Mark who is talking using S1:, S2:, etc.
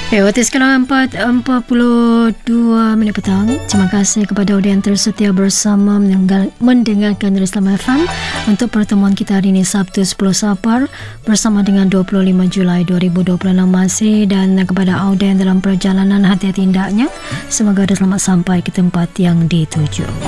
S1: Waktu sekarang 4:42 petang. Terima kasih kepada anda yang tersetia bersama mendengarkan Islam FM untuk pertemuan kita hari ini Sabtu 10 Sapar bersama dengan 25 Julai 2026 masih, dan kepada anda yang dalam perjalanan, hati-hati hendaknya. Semoga anda selamat sampai ke tempat yang dituju.